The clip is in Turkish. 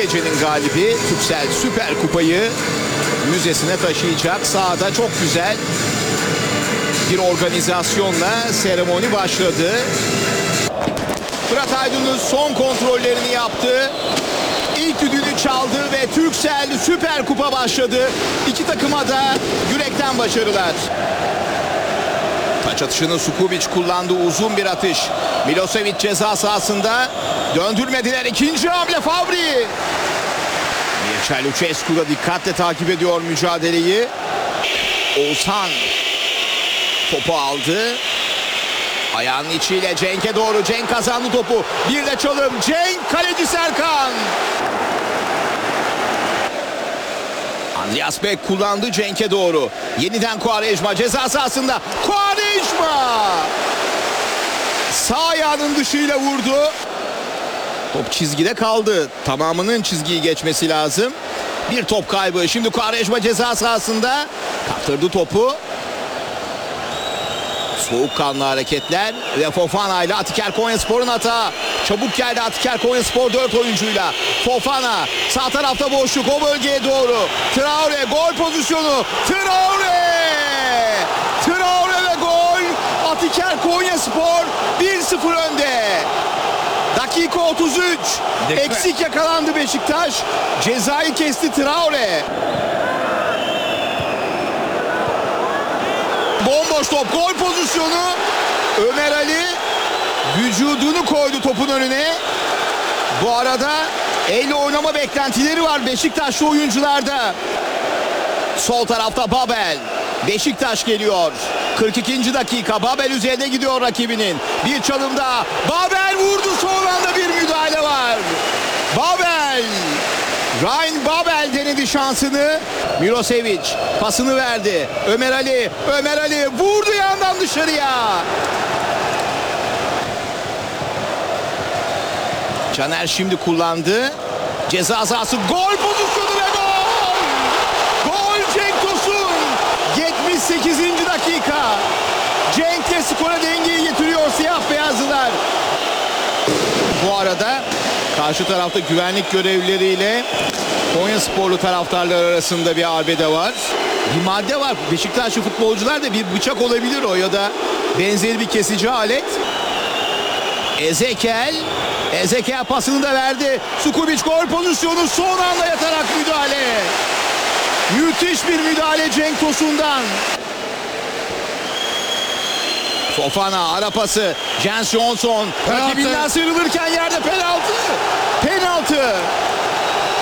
gecenin galibi Türksel Süper Kupayı müzesine taşıyacak. Sahada çok güzel bir organizasyonla seremoni başladı. Fırat Aydınus son kontrollerini yaptı. İlk düdüğünü çaldı ve Türksel Süper Kupa başladı. İki takıma da yürekten başarılar. Taç atışını Sukubic kullandı. Uzun bir atış. Milosevic ceza sahasında. Döndürmediler. İkinci hamle Fabri. Mircea Lucescu da dikkatle takip ediyor mücadeleyi. Oğuzhan topu aldı. Ayağının içiyle Cenk'e doğru. Cenk kazandı topu. Bir de çalım. Cenk, kaleci Serkan. Andreas Beck kullandı Cenk'e doğru. Yeniden Quaresma ceza sahasında. Quaresma! Sağ ayağının dışıyla vurdu. Top çizgide kaldı. Tamamının çizgiyi geçmesi lazım. Bir top kaybı. Şimdi Quaresma ceza sahasında. Kaptırdı topu. Soğukkanlı hareketler ve Fofana ile Atiker Konyaspor'un hata. Çabuk geldi Atiker Konyaspor 4 oyuncuyla. Fofana sağ tarafta boşluk, o bölgeye doğru. Traore gol pozisyonu. Traore ve gol. Atiker Konyaspor 1-0 önde. Dakika 33. Eksik yakalandı Beşiktaş. Cezayı kesti Traore. Bomboş top, gol pozisyonu. Ömer Ali vücudunu koydu topun önüne. Bu arada elle oynama beklentileri var Beşiktaşlı oyuncularda. Sol tarafta Babel. Beşiktaş geliyor. 42. dakika. Babel üzerine gidiyor rakibinin. Bir çalım daha. Babel vurdu. Son anda bir müdahale var. Babel. Ryan Babel denedi şansını. Milosevic pasını verdi. Ömer Ali vurdu yandan dışarıya. Caner şimdi kullandı. Ceza sahası, gol pozisyonu ve gol! Gol Cenk Tosun. 78. dakika. Cenk'le skora dengeyi getiriyor siyah beyazlılar. Bu arada karşı tarafta güvenlik görevlileriyle Konyasporlu taraftarlar arasında bir arbede var. Bir madde var. Beşiktaşlı futbolcular da bir bıçak olabilir o ya da benzeri bir kesici alet. Ezekiel pasını da verdi. Sukubic gol pozisyonu, son anda yatarak müdahale. Müthiş bir müdahale Cenk Tosun'dan. Fofana ara pası. Jens Johnson rakibinden sıyrılırken yerde penaltı.